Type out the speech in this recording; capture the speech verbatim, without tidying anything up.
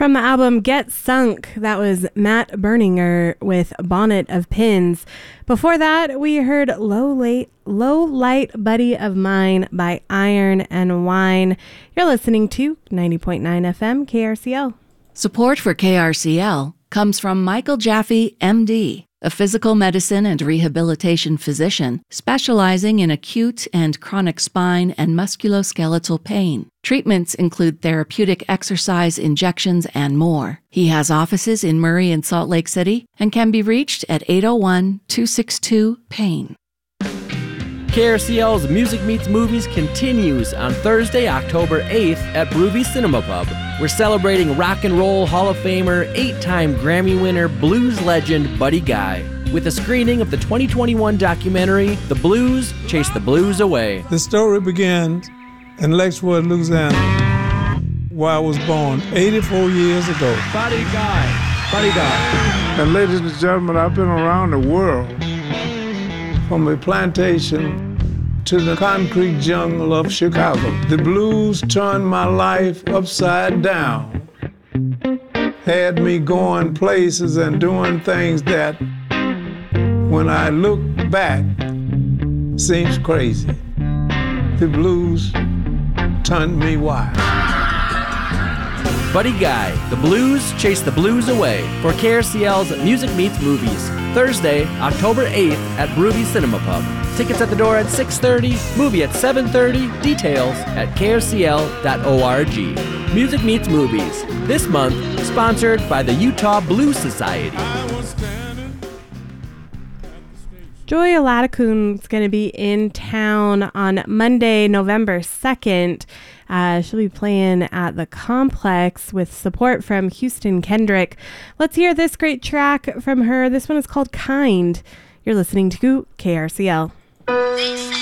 From the album Get Sunk, that was Matt Berninger with Bonnet of Pins. Before that, we heard Low Light, Low Light Buddy of Mine by Iron and Wine. You're listening to ninety point nine F M K R C L. Support for K R C L comes from Michael Jaffe, M D, a physical medicine and rehabilitation physician specializing in acute and chronic spine and musculoskeletal pain. Treatments include therapeutic exercise, injections, and more. He has offices in Murray and Salt Lake City and can be reached at eight oh one, two six two, PAIN. K R C L's Music Meets Movies continues on Thursday, October eighth at Broovy Cinema Pub. We're celebrating rock and roll Hall of Famer, eight-time Grammy winner, blues legend Buddy Guy, with a screening of the twenty twenty-one documentary, The Blues Chase the Blues Away. The story begins in Lexington, Louisiana, where I was born eighty-four years ago. Buddy Guy, Buddy Guy. And ladies and gentlemen, I've been around the world, from a plantation to the concrete jungle of Chicago. The blues turned my life upside down, had me going places and doing things that, when I look back, seems crazy. The blues turned me wild. Buddy Guy, The Blues Chase the Blues Away, for K R C L's Music Meets Movies, Thursday, October eighth at Broovy Cinema Pub. Tickets at the door at six thirty, movie at seven thirty, details at k r c l dot org. Music Meets Movies, this month sponsored by the Utah Blues Society. Joy Aladakun is going to be in town on Monday, November second. Uh, she'll be playing at the Complex with support from Houston Kendrick. Let's hear this great track from her. This one is called Kind. You're listening to K R C L.